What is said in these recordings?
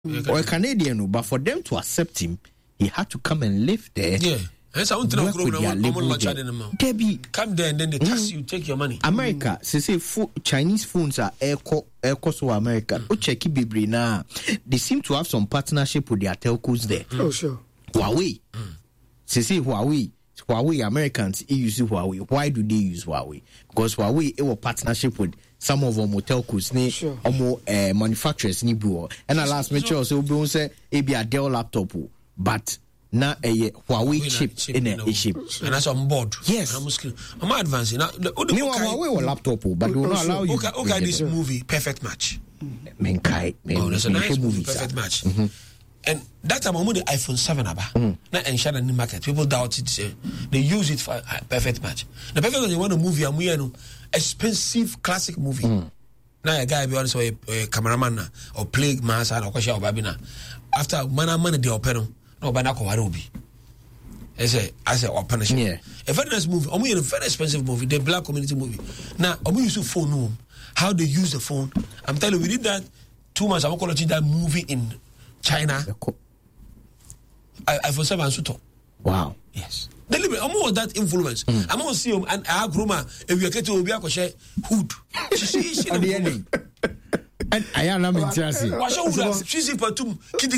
or a Canadian, but for them to accept him, he had to come and live there. Yeah. That's how Debbie, come there and then they tax you, take your money. America, say Chinese phones are air cost to America. Check Bibri now. They seem to have some partnership with their telcos there. Oh, sure. Huawei. Say Huawei Americans use Huawei. Why do they use Huawei? Because Huawei it was partnership with some of our telcos, manufacturers ni buo. And the last mature also we say it be a Dell laptop, but now a Huawei chip in a chip. And that's on board. Yes. I'm advancing now. Huawei or laptop, but we will not allow you. Okay, this movie Perfect Match. Menkai. There's a nice movie Perfect Match. And that time, I'm on the iPhone 7 about. Not in China new market. People doubt it. They use it for Perfect Match. The Perfect Match, you want a movie, I'm wearing expensive classic movie. Now a guy be honest, a cameraman or play master or kwasha or babina. After money they open no banako warubi. I say open. Yeah. A very nice movie. I'm wearing a very expensive movie, the black community movie. Now I'm using phone. How they use the phone. I'm telling you, we did that 2 months. I'm going to that movie in China. iPhone 7 and Suto. Wow. Yes. Deliberate. I'm more that influence. I'm going to see him and our groomer. If we are getting to be a hood. She's on the ending. And I am not interested. She's influence.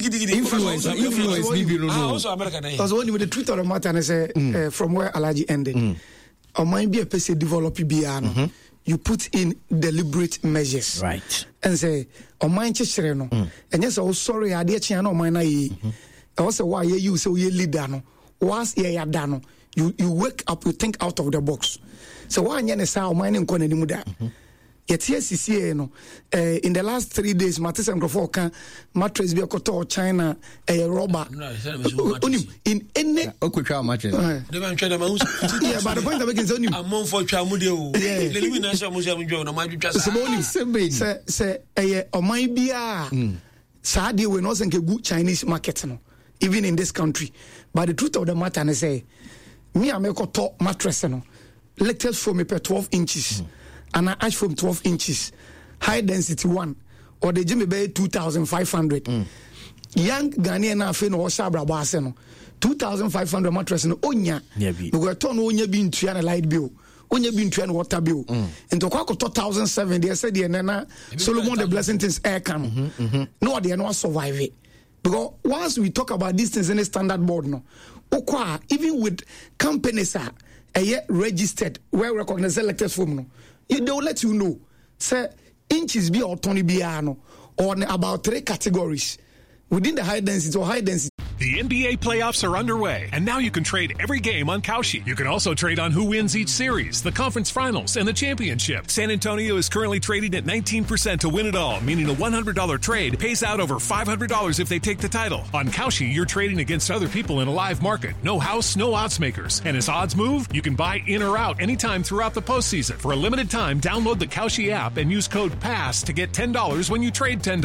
Also American. Because when you the truth of the matter, and say from where Alaji ended, or might be a person develop BR. You put in deliberate measures, right? And say, "Oh, mind no." And yes, oh, sorry, I did channel mine. I also why you so you leader no. Once you are done, you wake up, you think out of the box. So why you say, "Oh, mine ain't gonna do that." Yet yes, no. In the last 3 days, Mattis and Grofoka mattress be a koto China a robber. In any mattress. Yeah, but the point I'm making is only I'm on for Chamudio. Say or my beer. Sadly, we're not saying a good Chinese market, no, even in this country. But the truth of the matter, I say, me, I make a top mattress, no, latest for me per 12 inches. And I ask from 12 inches, high density one, or the Jimmy Bay 2,500. Young Ghanaian Afin or Sabra Baseno, 2,500 mattress no onya. We were told onya being trian light bill, onya being trian water bill. And to Quaco 2,007, they said the Nana Solomon the blessing is air cam. No, they are not survive it. Because once we talk about distance in a standard board, no, even with companies are registered, well recognized elected from no. They will let you know, say, inches be or 20 biano, or about 3 categories within the high density or high density. The NBA playoffs are underway, and now you can trade every game on Kalshi. You can also trade on who wins each series, the conference finals, and the championship. San Antonio is currently trading at 19% to win it all, meaning a $100 trade pays out over $500 if they take the title. On Kalshi, you're trading against other people in a live market. No house, no odds makers. And as odds move, you can buy in or out anytime throughout the postseason. For a limited time, download the Kalshi app and use code PASS to get $10 when you trade $10.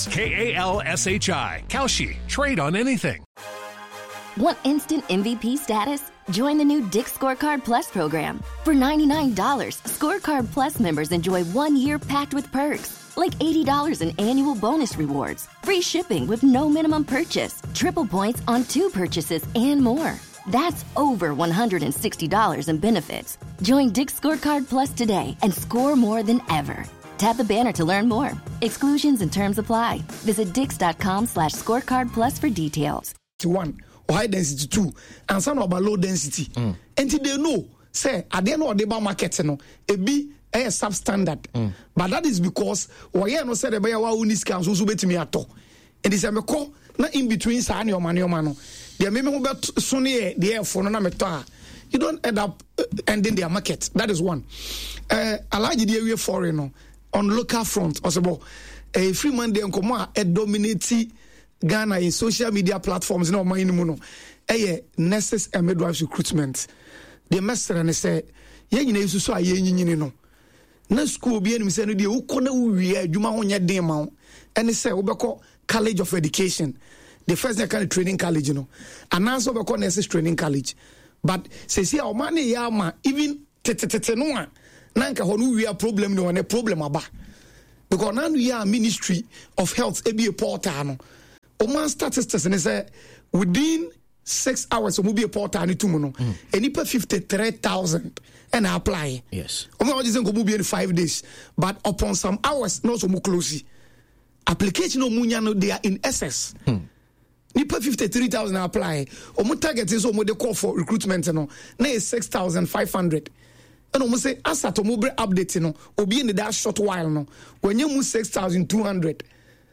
KALSHI. Kalshi. Trade on anything. Want instant MVP status? Join the new Dick's Scorecard Plus program. For $99, Scorecard Plus members enjoy 1 year packed with perks, like $80 in annual bonus rewards, free shipping with no minimum purchase, triple points on 2 purchases, and more. That's over $160 in benefits. Join Dick's Scorecard Plus today and score more than ever. Tap the banner to learn more. Exclusions and terms apply. Visit dix.com/scorecardplus for details. 1 or high density 2 and some about low density. And they know, say, at the end of the market, no, a B a substandard. But that is because why no said the buyer unis can so bet me at all. And this a call not in between Sani or Mano. They may about Sony the air for no meta. You don't end up ending their market. That is one. I like the area foreign on local front also a free man de nkomo a dominate Ghana in social media platforms no man mu no nurses and midwives recruitment the master and say ye nyina yesu so aye nyinyini no na school bi anim say no de ukona uwie adwuma ho nye den ma and say obekọ college of education the first kind of training college you know and also obekọ nurses training college but say see o man ya ma even tete no a nanka hono we a problem no one a problem aba because now we are Ministry of Health e be a portal no Oman statistics and say within 6 hours so be a portal ni tumuno and you pay 53,000 and apply. Yes. Oman just go be in 5 days, but upon some hours no so mu close. Application no munya no they are in excess. You pay 53,000 apply. Omo target is omo de call for recruitment no. Na is 6,500. And omo say asa to mobile update no obi in that short while no. When you move 6,200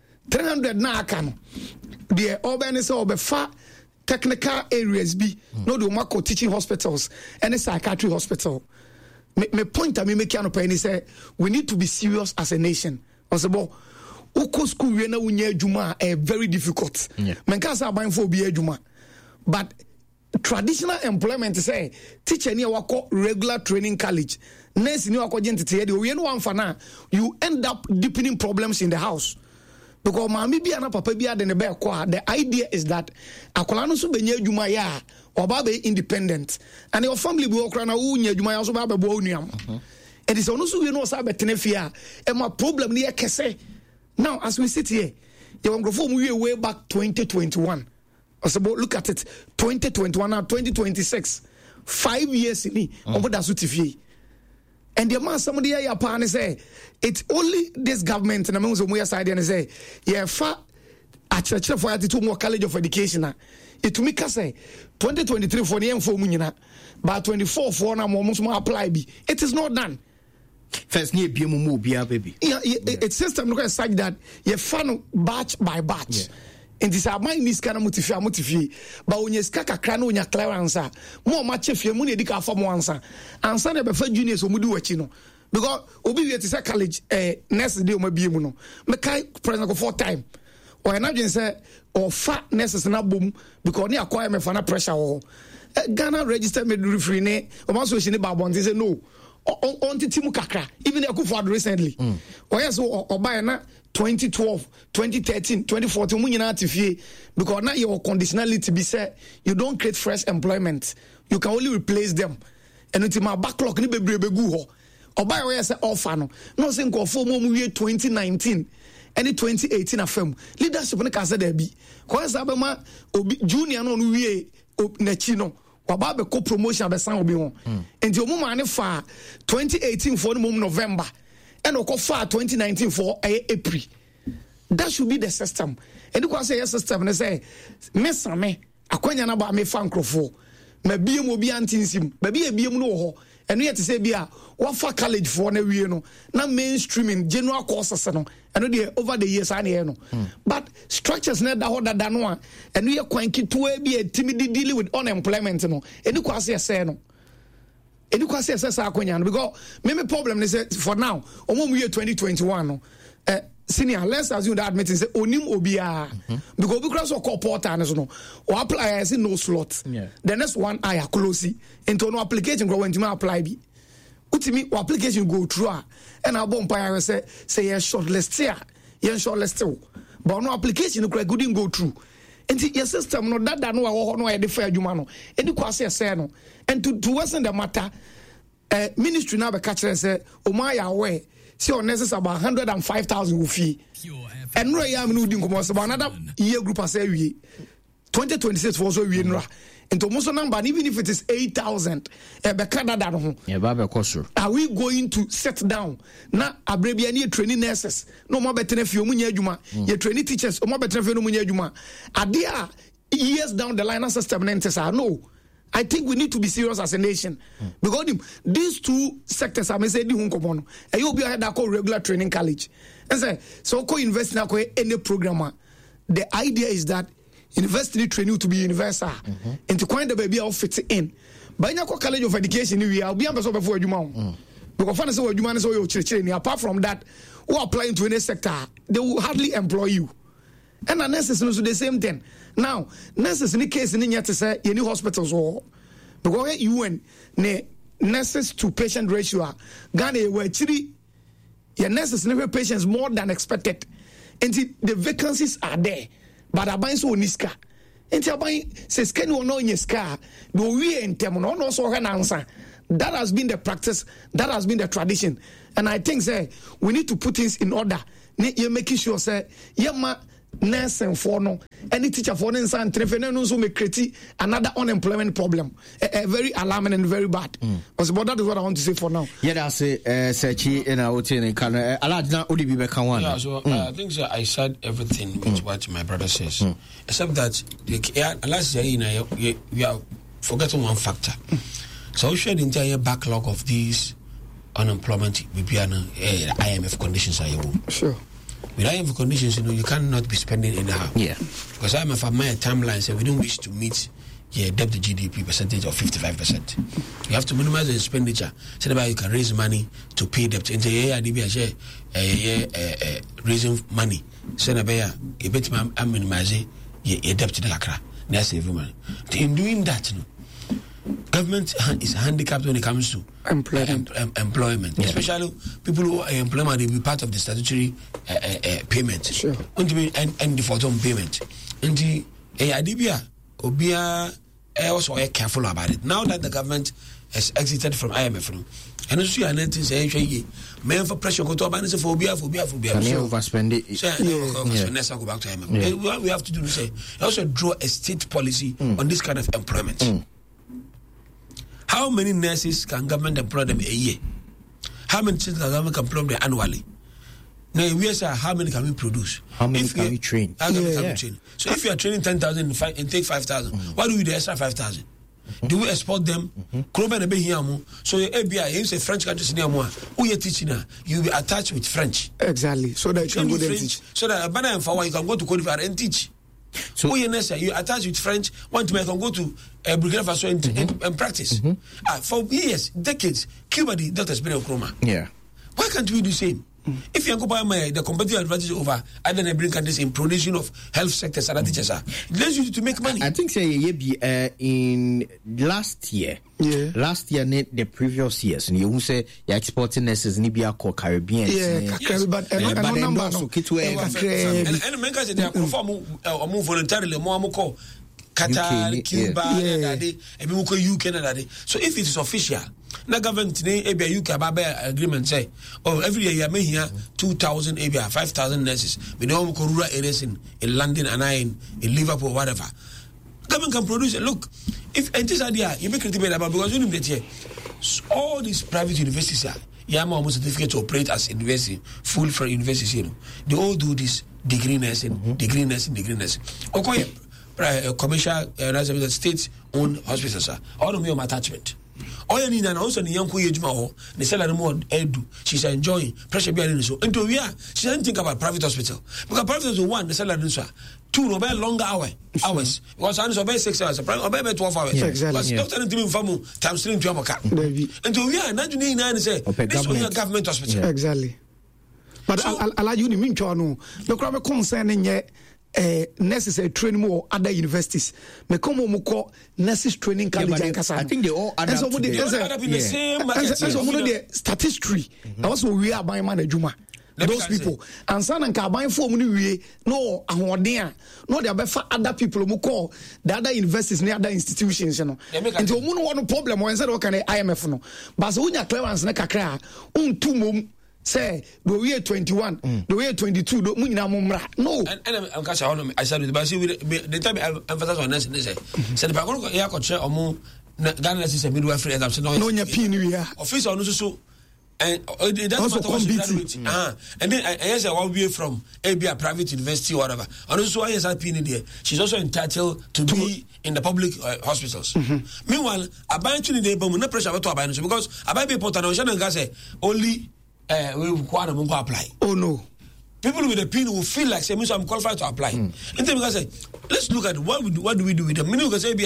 300 na aka no. The urban is obefa technical areas be no do mako teaching hospitals and a psychiatry hospital. Me point I me make an opinion say we need to be serious as a nation. Possible uko school we na unya adwuma very difficult. Menka say aban for be adwuma. But traditional employment say teacher ni wako regular training college. Nurse ni wako jentete de we no one for now you end up deepening problems in the house. Because mami bi ana papa bi ade ne be kwa the idea is that akola no so benya adwuma ya oba be independent and your family bi okra na wo nya adwuma ya so ba be bo onuam and is ono so we no so abetene fia e ma problem ne yekese. Now as we sit here you want go we way back 2021 also look at it 2021 now 2026 5 years ni obo da so tifie. And the man somebody here upon say it's only this government and among some side and say yeah fa a church for attitude more college of education it to me can say 2023 for the info munina but 24 for na more apply be it is not done. First near be mu baby. Yeah, it's system look at such that you fan batch by batch. Yeah. And this are my niece kind of motifi, but when you skaka crano in your clearance, more much if you money dika for more answer. And son of a juniors who do what you know. Because Obi at the college, next day, my beamuno. Makai present for 4 time. Or an agent say, or fat necessary boom, because near acquire me for no pressure or Ghana registered me referee, or also she babons. They say no. On to Timu Kakra, even a good recently. Or yes, or by 2012, 2013, 2014, because now your conditionality be said, you don't create fresh employment. You can only replace them. And it's my backlog, ni be go. Or by way say offer no saying go for more 2019. Any 2018 afem leadership ne kasa there be. Because abema junior no we nechino. Waba be co promotion be san obi won. Enti omo ma ne fa 2018 for no November. And oko fa 2019 for April. That should be the system. And you can say yes system and say mesame akwanya na ba me fa nkrofo. Ma biem obi antinsim. Ba bia biem no ho. And yet to say bia what for college for na wie no. Na mainstreaming general courses no. And they over the years and no. But structures na da ho da no and we kwan kitwe bi timid dealing with unemployment no. And you can say no. And you can say akwanya no because me problem is for now omo year 2021 no. Senior, let's assume that admitting say onim obia because we cross call portal no or apply as no slot. The next one I close into no application go when you apply be. Utimi application go through and our bumpire say you shortlist here, you shortlist but no application no couldn't go through. And your system no that no I defer you man. And you can say no. And to worsen the matter, ministry now be catch say Omaya away. See on necessary about 105,000 fee. And no yam no din come about another year group as we 2026 for so we nra. Into most number even if it is 8,000 be Canada no. Yeah, baba koso. Are we going to sit down? Na abrebia ni training nurses. No more better if you munya adwuma. You training teachers, no more better if you munya adwuma. Are years down the line system nentes are no. I think we need to be serious as a nation because these two sectors I may say and you'll be ahead that call regular training college and say so co invest in any programmer. The idea is that university training to be universal and to coin the baby all fit in. But in a college of education we are be ambassador before you because fun say you man so you apart from that who apply into any sector they will hardly employ you. And the nurses do the same thing. Now, nurses in the case in the say any hospitals or because UN nurses to patient ratio Ghana were actually your nurses never patients more than expected. And the vacancies are there, but I buy so niska. And I buy says can you know in your scar no we in term no also an answer. That has been the practice, that has been the tradition. And I think say we need to put things in order. You're making sure say nursing for no any teacher for no insan trefe no so me create another unemployment problem very alarming and very bad. But that is what I want to say for now. Yeah, that's searchy in our hotel can allow odi be back one. Yeah, so I think so I said everything with what my brother says, except that last year we are forgetting one factor. So we shared the entire backlog of these unemployment IMF conditions are sure. With IMF conditions, you cannot be spending anyhow. Yeah. Because IMF have made a timeline say we don't wish to meet your debt to GDP percentage of 55%. You have to minimize the expenditure so that you can raise money to pay debt. And raising money so that you better minimize your debt to the Accra. That's every money. In doing that, government is handicapped when it comes to employment. Yeah. Especially people who are employment, they be part of the statutory payment. Sure. And default on payment. And the idea Obia also are careful about it. Now that the government has exited from IMF, and also you are not saying, man for pressure go to Obia for Obia. Can you overspend it? So let's go back to IMF. Yeah. What we have to do is say also draw a state policy on this kind of employment. How many nurses can government employ them a year? How many children can government employ them annually? Now, how many can we produce? How many can we train? How many can we train? So if you are training 10,000 and take 5,000, what do we do the extra 5,000? Do we export them? So ABI, you say French countries near more. Who you teaching now? You be attached with French. Exactly. So that you can go there and teach. So that you can go to Côte d'Ivoire and teach. So you attach with French, want to make them go to Burkina Faso and practice. For years, decades, Cuba the doctors been in Chroma. Yeah. Why can't we do the same? If you go by the competitive advantage over other neighboring countries in production of health sectors and teachers, let's use it to make money. I think in last year, the previous years, and you say you're exporting nurses in Libya called Caribbean. But also they are voluntarily more Qatar, Cuba, UK. So if it is official, the government today, UK agreement say, every year you may hear 2,000, 5,000 nurses. We know rural areas in London and in Liverpool, whatever. Government can produce it. Look, if this idea you make critical about because you know here, all these private universities are almost certificate to operate as university, full for universities. They all do this degree nursing. Okay. Commercial state-owned hospitals all of them attachment. All you need and also the young Kuyajma, the salary more edu. She's enjoying pressure bearing so. And we are she doesn't think about private hospital. Because private hospital one, the salary two no longer hours. Because I obey 6 hours, obey 12 hours. Because doctor and team from times 3 to Amaka. And we are not doing nine say this is a government hospital. Exactly. But I'll you mean to know the crime concerning yet. Necessary training more other universities. Me come mo call necessary training college and I think they all add up in the same market. And so the statistics. Also we are buying man ejuma. Those people and son and buying for money we no ahoden no they befa other people mo call the other universities near other institutions you know. And so mo no problem when say can IMF no. But so unya clearance na kakra untu mom say the year 21 the year 22 do munyina mumra no and I'm catch on I said but see the time I emphasize on this say the background ya ko share omo Ghana is a midwifery exam so no nya pin we officer on so and it doesn't matter what you graduate and then I say what we from a private university or whatever and also I have pin there she's also entitled to be in the public hospitals. Meanwhile aban tuni dey but no pressure to aban because aban be important o shana say only we apply. Oh no. People with a pin will feel like say I'm qualified to apply. And then we can say, let's look at what do we do with them. Many can say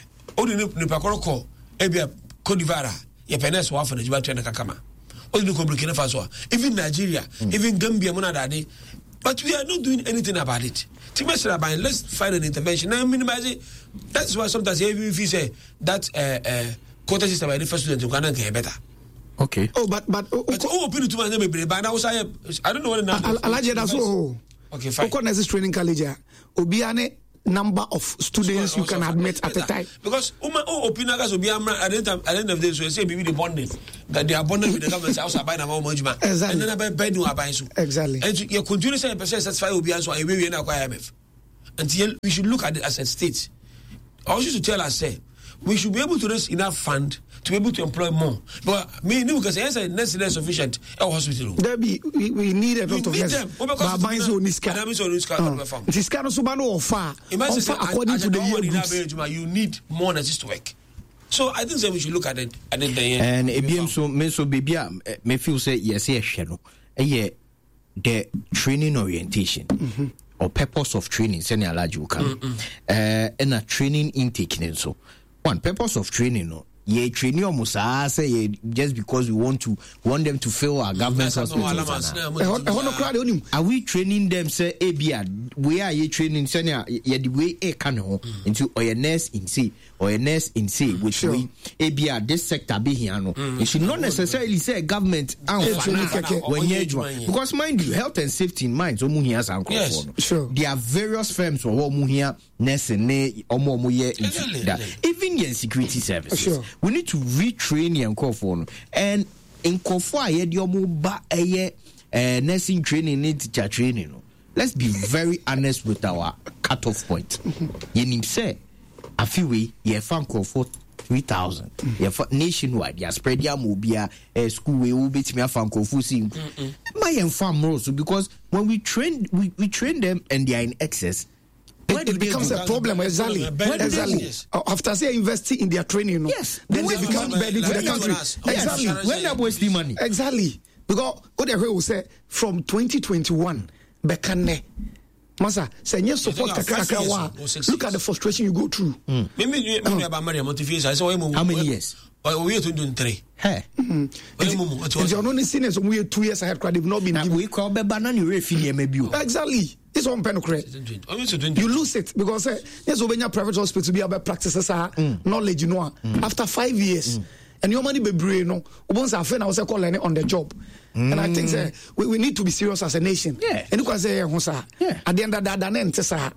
Cote d'Ivoire, Yepenes Wafa the Jibat and Kakama. All the Burkina Faso, even Nigeria, even Gambia Monadade. But we are not doing anything about it. Let's find an intervention and minimize it. That's why sometimes if you say that quota system by the first student you cannot get better. Okay. But open to my name, but now I don't know what now. Alaje that's all. Okay, fine. Oko necessary training college. Obiane number of students you can admit at a time. Because opinagas will be at the end of the day, so say maybe the bonding that they are bonded with the government house by the management. Exactly. And then I buy new abaisu. Exactly. And you continue saying percent satisfied will be also a way in our IMF. Until we should look at it as a state. I want you to tell us, say, we should be able to raise enough fund to be able to employ more. But me, because yes, it's not sufficient. Our hospital. We need a lot of them. According to the year, you need more nurses to work. So I think that we should look at it. And so baby, me feel say yes, the training orientation. Or purpose of training, send a large and a training intake. So, one purpose of training, no, ye training almost say just because we want them to fill our government hospitals. Are we training them? Say, we are ye training, send ye the way a can into or a nurse in C or a nurse in C, which we this sector be here. No, it should not necessarily say government because mind you, health and safety in mind. So yes, sure. There are various firms for here nursing that even in security services. Sure. We need to retrain and call for and in Kofa nursing training and teacher training. Let's be very honest with our cutoff point. You say a few way you found call for 3,000. Nationwide, you spread your mobile school we will be me a fan call for seeing my farm also because when we train them and they are in excess. It becomes a problem, exactly. After say investing in their training, yes, then they become burden to the country. Exactly. When they wasting money. Exactly. Because what they will say from 2021, Bekane, Masa, say yes, support Kakakawa. Look at the frustration you go through. How many years? We are 23. Hey. You're only seen as we 2 years ahead. They've not been. We call the banana refugee maybe. Exactly. It's one pen you lose it because yes, when your private hospital be about practices knowledge, you know, after 5 years, and your money be brain, no, once I find ourselves learning on the job. And I think we need to be serious as a nation. Yeah. And you can say, at the end of that,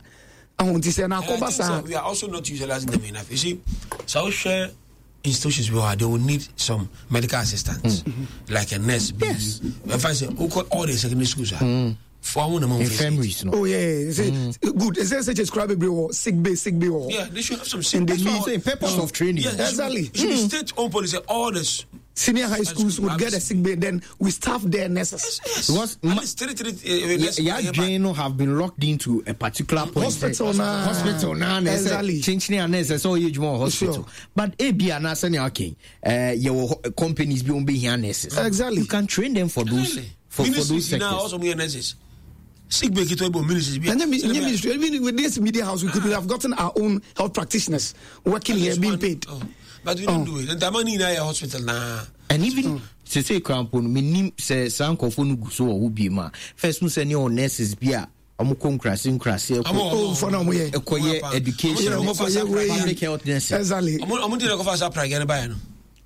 we are also not utilizing them enough. You see, social institutions they will need some medical assistance, like a nurse. Yes. If I say, all the secondary schools are. Infirmaries, no. Oh yeah, good. Is there such a sick bay? Yeah, they should have some sick. They need a purpose of training. Yes, exactly. It should be state-owned policy. All this senior high schools would get a sick bay, then we staff their nurses. Yes. Because Jane have been locked into a particular point. Hospital now. Exactly. Changing a nurse, so you more hospital. Sure. But ABA na send okay. Your companies be here nurses. Exactly. You can train them for those for those sectors. Now also we nurses. Sick bay ministries. And even with this media house, we could have gotten our own health practitioners working here, being paid. But we don't do it. And the money in our hospital now. And even say crampon, minim say sanko fonu so who be ma. First no say your nurses bia. Amu konkrasi for now we education public health nurses. Exactly. Amu did go for price again buy no.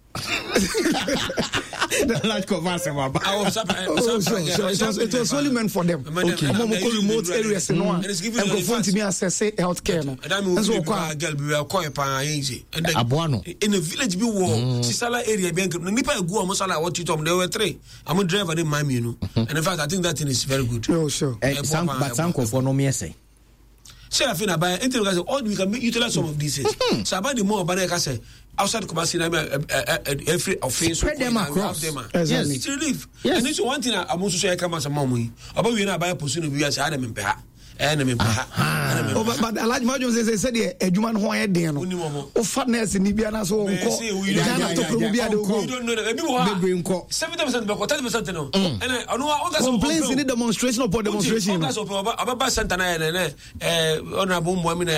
It was only meant for them. Okay. Remote areas in one and perform to me assess healthcare. In a village be war, Sisala area be nipa go almost what you told me. There were 3. I'm a driver in my and in fact I think that thing is very good. Oh sure. But Sanko for no me say. Say I feel about it. All we can utilize some of these things. So about the more about I say outside Kumasi every offense spread them across. Yes, it's relief. Yes. And it's one thing I'm also saying I come as a mom. About we na buy a position we as Adam in Peha. But a large margin said a human who had then or fatness in Libya. So we don't know that maybe 70% but 10% no. And I know complaints in the demonstration or demonstration. About Santana and honorable women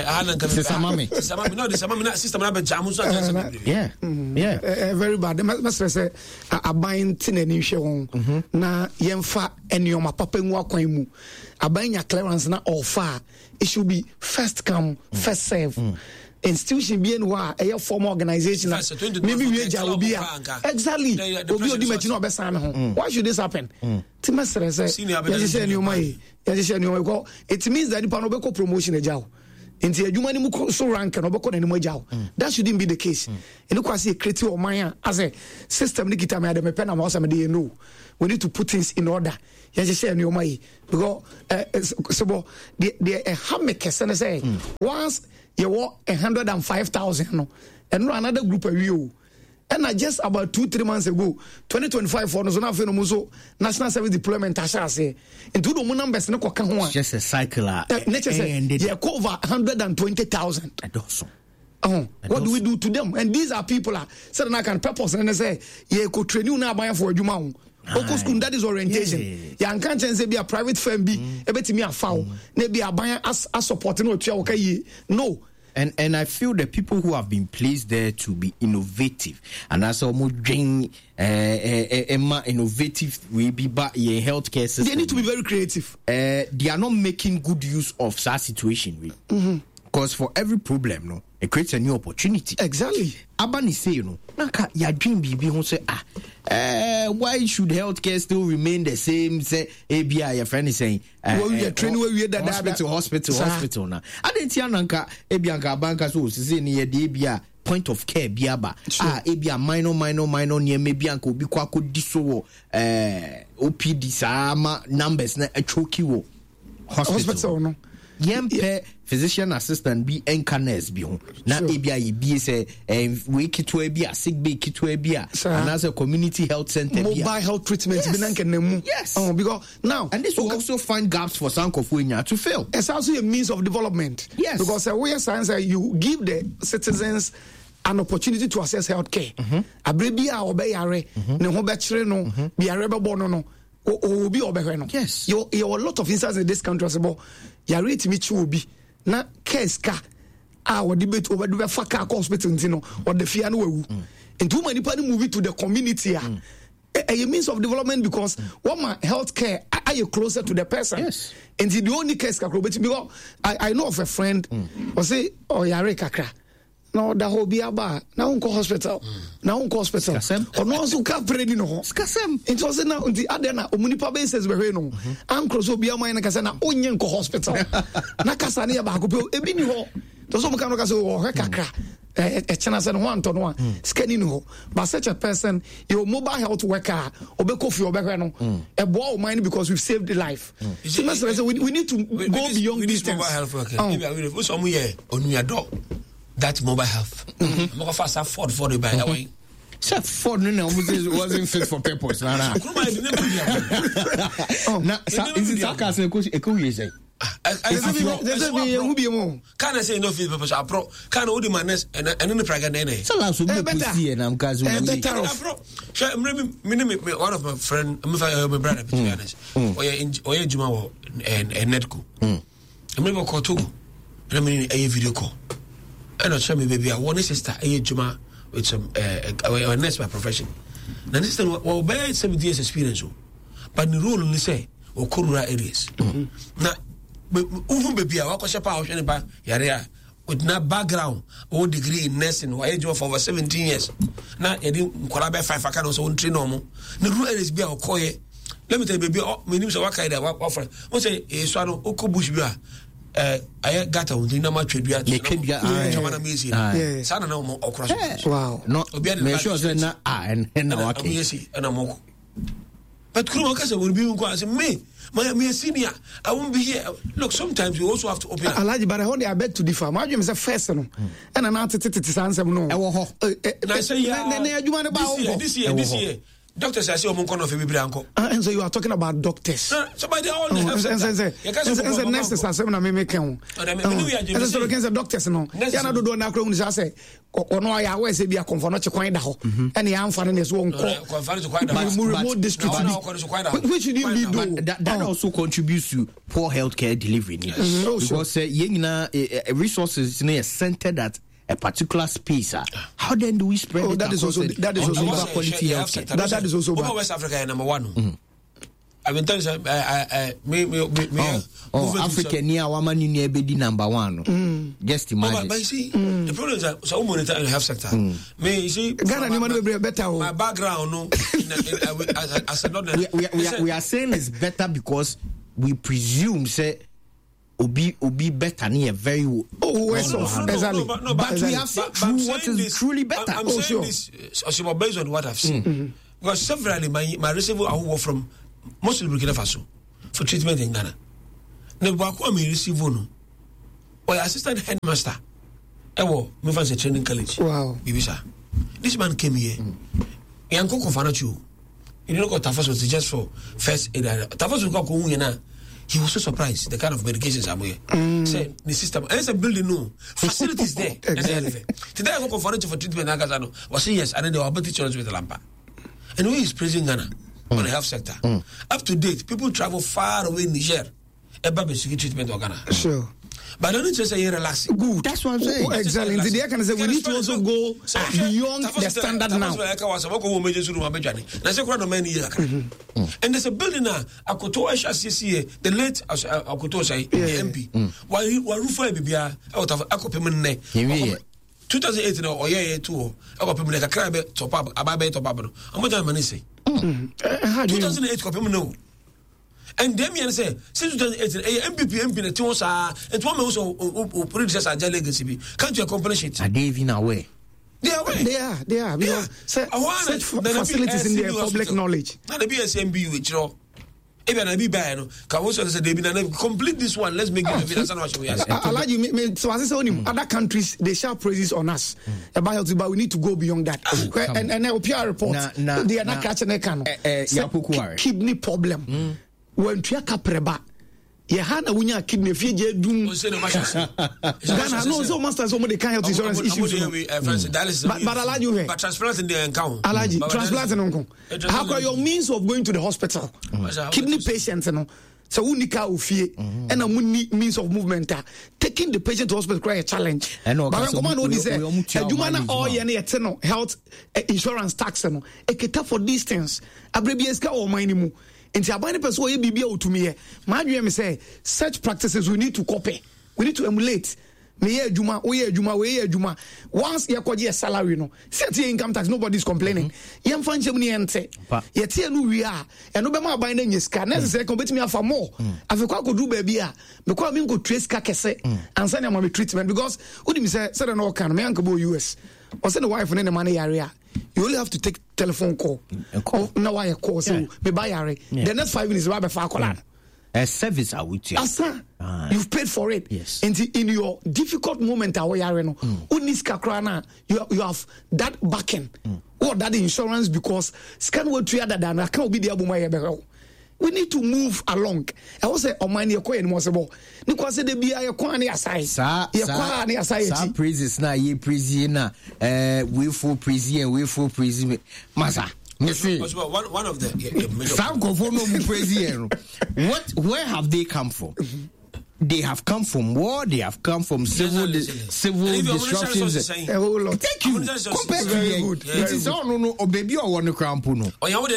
yeah. Very bad. Must say a buying tin and issue na yemfa and your papa and Abanya clearance na offer. It should be first come, first serve. Institution being a formal organization. Maybe we will be exactly. Why should this happen? It means that the Panobeko promotion a job. Inti adwuma ni mu so rank no obekọ na ni mu agyaw. That shouldn't be the case. Eno kwase create o man as a system ni kita me ade me pen na ma say me dey no. We need to put things in order. Ya je say no mai because so the hameke say once you walk 105,000 no and no another group of you. And just about 2-3 months ago, 2025 for no so national service deployment say into the numbers no kwa ho just a cycle they cover 120,000. What do we do to them? And these are people said I can purpose and say you could train you now buy for adwuma school, that is orientation. Yeah, and can't say be a private firm be ebetimi afaw na be aban as supporting no tua okay no. And I feel the people who have been placed there to be innovative and as almost innovative will be back in healthcare system. They need to be very creative. They are not making good use of that situation. Because for every problem, no, it creates a new opportunity. Exactly. Abani say, you know, naka ya dream bibi who say, why should healthcare still remain the same? Say, ABI, your friend is saying, hospital now. I didn't see nanka ABI banka so say near the ABI point of care biaba. ABI minor near maybe uncle be kwako diso OPD sama numbers na a choki wo hospital no. Yempe physician assistant be encanes be home. Na ABI be say we kitu ebia sick bay kitu ebia and as a community health center mobile health treatment yes. Because now and this will also find gaps for Sankofuenya to fill. It's also a means of development. Yes. Because we are science you give the citizens an opportunity to access health care. Abrebia obeyare ne ho be kire no biare be bono no obi obehwe no. Yes. You a lot of instances in this country about ya rate me chi obi na case ka or debate over the faka hospital ntino or the fear no wu into many people move to the community a means of development because what my healthcare are you closer to the person. Yes. And the only case ka because I know of a friend or say yare kakra no da ho bia ba na unko hospital or no so ka predi no ho skasem it was na unti adena omunipa basis be hwe no ankro so bia man na kasa na onye nko hospital na kasa na ya ba ko ebi ni ho to so mo kan no kasa ho kakra chana se no anto no scanning ho but such a person your mobile health worker obeko fi obehwe no e bo mind because we've saved the life so we need to go beyond distance. Mobile health worker maybe so mo ye onuya do that mobile health. I'm going to fast Ford for the buy. Said Ford wasn't fit for purpose. Now, is it sarcasm? Can I say no fit purpose? I pro can hold my nest and the pregnant. So I'm casual. One of my friend, my brother, to be honest, or Juma and Nedco. I'm never called to. I mean, a video call. And I'll show me, baby, I want a sister, a Juma, with some a nurse by profession. Now, this time, well, by 70 years experience, but the rule only say, or rural areas. Now, even baby, I walk a power by Yarea with no background or degree in nursing or age of over 17 years. Now, I didn't collaborate 5 accounts on train normal. The rural areas be a coy. Let me tell you, baby, my name is Wakaida. What for? What's a swallow Okobush beer? I got on the number trade. Wow. Not me sure na and but Krumaka will be me. My senior, I won't be here. Look, sometimes you also have to open up. Alaji, but I only I beg to differ. My dream is a first and an answer no. This year. Doctors, I see a monk of a uncle. And so you are talking about doctors. Somebody all nurses are seven American. Doctors, no. Yana do na crown is say, or no, I always be a conformity to find out. And the answer is one remote district. Which you do that also contributes to poor healthcare delivery. Because resources in a center that a particular space. How then do we spread it? That is also quality healthcare. That is also West Africa number one. I've been telling Africa near woman in the number one. Just imagine. But you see, the problem is that so many in the health sector. Me, you see, my background, no. We are saying it's better because we presume say obi better near very worse off. Exactly. But we have seen what is truly better. I'm saying this based on what I've seen. Because severally my receiver are from mostly Burkina Faso for treatment in Ghana. Now Bako me receive no. Or assistant headmaster. Ewo me fancy training college. Wow. Bibisa. This man came here. Yanko Kofanachu. You know what Tafas was just for first aid. Tafas will go he was so surprised the kind of medications I'm here. Say the system. And it's a building no facilities there. Exactly. Today I go for treatment. Was yes, and then they were able to teach us with the lampa. And we is praising Ghana on the health sector. Up to date, people travel far away in Niger. About basic treatment of Ghana. Sure. But I don't just say relaxing. Good. That's what I'm saying. Exactly. Today I can say we need to also go beyond the standard now. And there's a building now. Akoto HCC, the late Akoto say MP. While Rufa Bibia out of Akopemene. 2008 or yeah too. Akopemene crime top up ababe top up. How much money say? 2008 Kopemene. And Damian say, since 2018, MP the two and one also predecessors are legacy. Can't you accomplish it? Are they even aware? They are aware. They are. Because such facilities in their public knowledge. Not the BSMB, which even I be bad. Can also say they be complete this one. Let's make it. So as I say, other countries they shout praises on us about health, but we need to go beyond that. And the PR report, they are not catching a can. Kidney problem. When Triaka Preba, Yahana Wunya kidney fee doom. Ghana knows so masters somebody can't help insurance issues. But allow you here. But transplanting the account. Allergy, transplanting uncle. How can your means of going to the hospital? Kidney patients, you know. So unika ufie and a means of movement. Taking the patient to hospital quite a challenge. But when command what is a Jumana or any health insurance tax no. Eketa for these things. Abrebieska or minimum. Nti abane person wey bibia otumi ye ma adwe me say such practices we need to copy, we need to emulate. Me ye adwuma we ye adwuma once ye kwaje a salary no set income tax, nobody is complaining. Ye mfa nchem ne ente ye tie no wi a eno be ma aban na nyiska necessary ko betimi afa more afekwa kodu ba bia me kwa me go trace ka kese ansa na ma me treatment because udi me say no kan me anka bo US or say the wife ne money area. You only have to take telephone call. Now I call so me buy yare. The next 5 minutes we be call. A service I would asa. You've paid for it. Yes. And in your difficult moment yare no. Uniska krana you have that backing. Or that insurance because scan what you other than I can't be the abuma. We need to move along. I was say Omani Yako and Mosebo. Because the Bia Yakwani aside. Yakwani aside. Praises na ye praise na we full praise and we full praise. Masa. One of the some conform praise. Where have they come from? They have come from war. They have come from civil disruptions. Thank you. Very good. It is all no baby or one crampo no.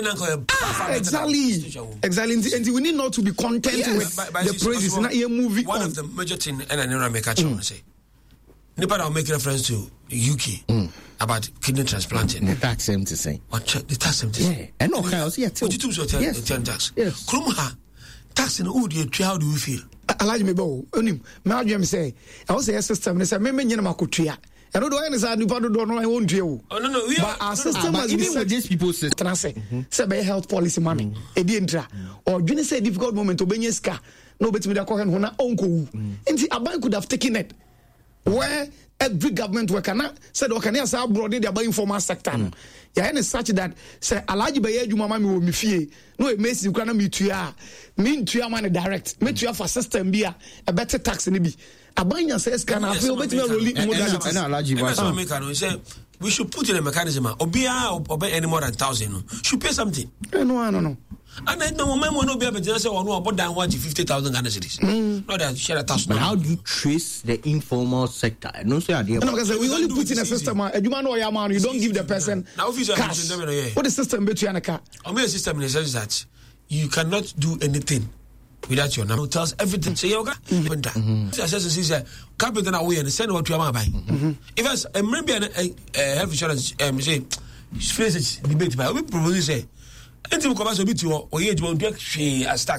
Exactly. And we need not to be content with the praises. Not a movie. One of the major things, and I never make a choice. Say, Nepal will make reference to UK about kidney transplanting. The tax them to say. The tax them to say. And no chaos. Yeah. What you do so tell tax. Yes. Krumha tax in Udi. How do you feel? Allow me bo onim me adwem say I was say system ne say me nyina makotua e no do any say nipa do no I won't do no but our system has been with these people system say be health policy money e di entra or dwene say difficult moment obenya ska no betimi da kohen ho na onko wu nti aban could have taken it where every government worker na said okay na say abroad dey about informal sector no ya any such that say alaji be adwuma ma me wo me fie no e mesi kura na me tua man direct me tua for system bia a better tax ni bi abanya say scan na feel betime rolling modality na alaji ba say we should put in a mechanism obia obey any more than 1,000 should pay something no and then the moment we no be able to say no about than 50,000 Ghana cedis not that share 1,000. But how do you trace the informal sector? No say idea because we only put in a system adwuma no ya man you don't give the person cash. What the system bet you an car a system in the sense that you cannot do anything without your number. It tells everything. Say yoga. Says carpenter na we and send what you am buy. If as maybe a health insurance say face debate by we propose say anything come as a bit or age won't get as tax.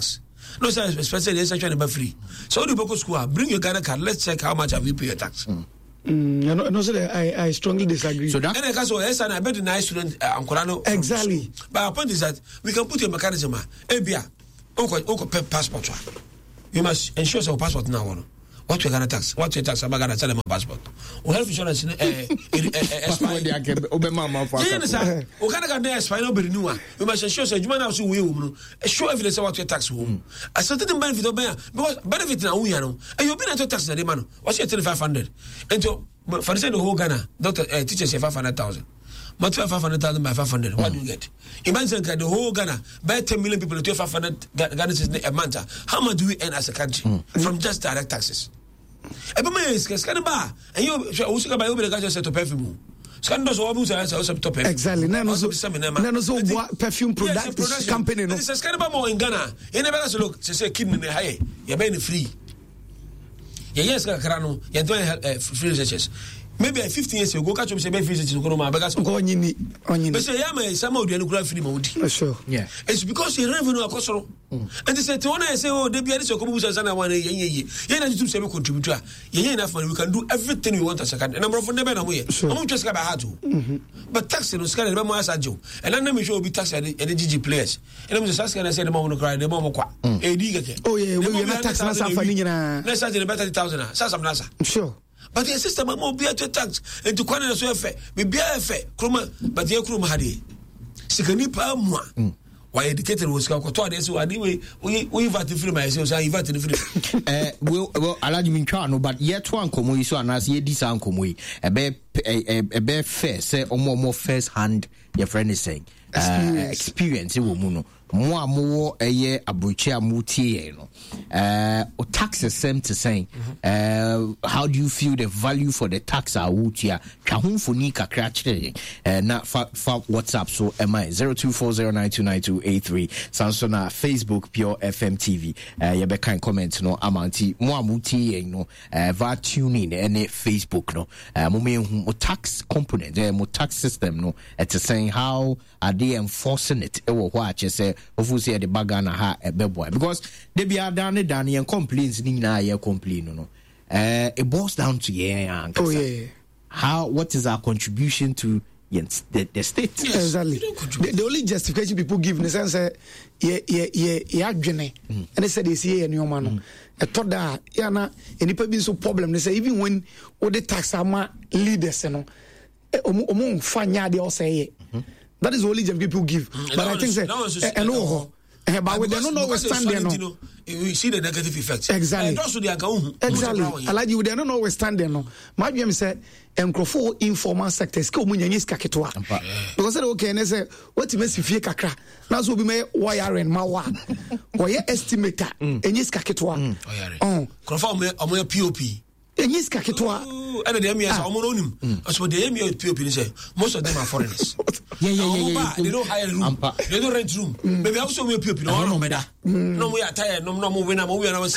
No, sir, especially the section about free. So the Boko school, bring your Ghana card. Let's check how much have you paid your tax. No, sir, I strongly disagree. So that, and I so yes, and I bet the nice student exactly. But our point is that we can put a mechanism. Ebia, Oko passport. You must ensure your passport now. What you gonna tax? What you tax? I'm gonna tell them a passport. We have insurance expire. Yes, we can't get expire. No, be renewal. We must ensure that you man also will show evidence about your tax home. A certain benefit of because benefit now we know. And you've been at your tax na man. What's your 500? And so for the whole Ghana, doctor teachers say 500,000. Multiply 500,000 by 500. What do you get? Imagine that the whole Ghana by 10 million people to 500 Ghana a month. How much do we earn as a country from just direct taxes? And you also buy over the guys to perfume. Exactly. No, perfume product company. It's a scandal more in Ghana. You never look to say kidney in the high. You're being free. Yes, Carano, you're doing free researches. Maybe 15 years ago, catch up say visit to go my bagas. But say yeah, some of the nuclear free mode. Sure. Yeah. It's because you revenue across. And they said to one I say, oh, they be so come and one ye. To say contributor. Enough money, we can do everything we want as a country. And I'm from never away. I'm just got hard to. But taxing on scan remember as a joke. And then we show be tax at the GG players. And I'm just asking I said the mom cry, the mom qua. Oh yeah, we not tax nasa fanina. Let's say the better 1,000. Sasa nasa. Sure. But the system are more beer to tax and to quantity so fair. We beer fair, Kruma, but the Krum Hadi. Sikani Palma. Why educated was Kakotoa, so anyway, we invite the free myself, I invite the free. Well, I like you no, but yet one come so and as ye this uncle we a bear fair, say, or more first hand, your friend is saying. Experience woman more a year abuche amutie no taxes same to saying how do you feel the value for the tax awutia twahun foni kakra kire na fa WhatsApp so mi 0240929283 sansona Facebook Pure FM TV you be kind comment no amanti mo amutie no va tuning any Facebook no mo tax component mo tax system no it's saying how are they enforcing it what you say of say the bagana ha boy because they be done and complaints ni na ye complain no it boils down to what is our contribution to the state? Yes, exactly. The only justification people give in the sense adwene and they say they see any man a thought that yana any people so problem they say even when all the tax ama leaders no fanya they all say that is the only people give. But I think say but we don't know what's standing no. We see the negative effects. Exactly. Exactly. I like you. They don't know what's standing no. My dream say enkrofo informal sectors ke omunya nyiska ketwa. Because okay, and say what you must fie kakra. Na so be me wiring ma wa. Oye estimator enyiska ketwa. Confirm omo POP. Enyiska ketwa. And the MES are omonim. So the MES POP say most of them are foreigners. Yeah. They don't hire room. They don't rent room. Maybe also we POP no me da. No we are tired. No we na we are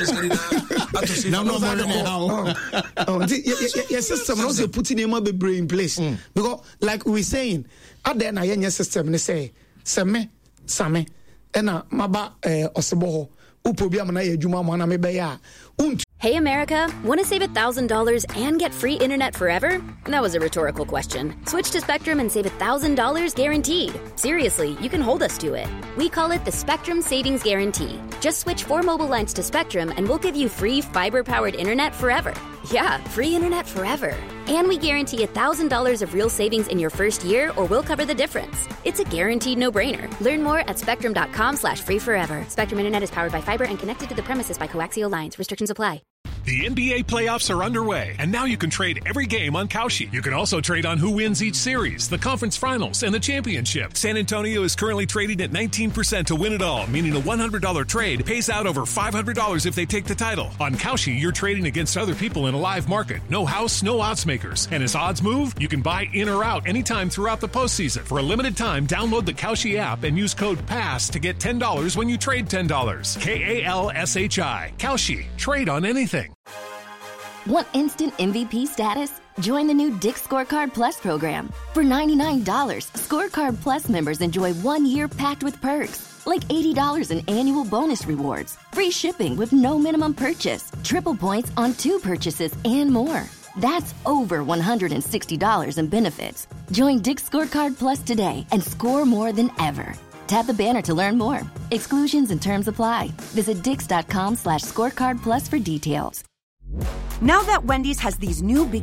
yes, system also putting him up in place. Because like we saying, at the end of system they say same ena maba osebo upobia na yedwuma mo na mebeya. Hey America, want to save $1,000 and get free internet forever? That was a rhetorical question. Switch to Spectrum and save $1,000 guaranteed. Seriously, you can hold us to it. We call it the Spectrum Savings Guarantee. Just switch 4 mobile lines to Spectrum and we'll give you free fiber-powered internet forever. Yeah, free internet forever. And we guarantee $1,000 of real savings in your first year or we'll cover the difference. It's a guaranteed no-brainer. Learn more at spectrum.com/free forever. Spectrum Internet is powered by fiber and connected to the premises by coaxial lines. Restrictions apply. The NBA playoffs are underway, and now you can trade every game on Kalshi. You can also trade on who wins each series, the conference finals, and the championship. San Antonio is currently trading at 19% to win it all, meaning a $100 trade pays out over $500 if they take the title. On Kalshi, you're trading against other people in a live market. No house, no odds makers. And as odds move, you can buy in or out anytime throughout the postseason. For a limited time, download the Kalshi app and use code PASS to get $10 when you trade $10. KALSHI. Kalshi. Trade on anything. Want instant MVP status? Join the new Dick Scorecard Plus program. For $99, Scorecard Plus members enjoy 1 year packed with perks, like $80 in annual bonus rewards, free shipping with no minimum purchase, triple points on 2 purchases, and more. That's over $160 in benefits. Join Dick's Scorecard Plus today and score more than ever. Tap the banner to learn more. Exclusions and terms apply. Visit dix.com/scorecard plus for details. Now that Wendy's has these new big